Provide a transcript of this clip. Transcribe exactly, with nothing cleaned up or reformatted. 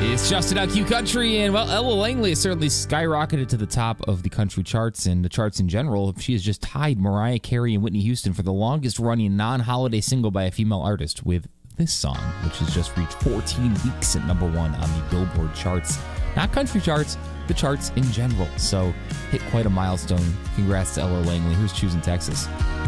It's Justin L Q Country, and well, Ella Langley has certainly skyrocketed to the top of the country charts and the charts in general. She has just tied Mariah Carey and Whitney Houston for the longest running non-holiday single by a female artist with this song, which has just reached fourteen weeks at number one on the Billboard charts. Not country charts, the charts in general. So hit quite a milestone. Congrats to Ella Langley, who's choosing Texas.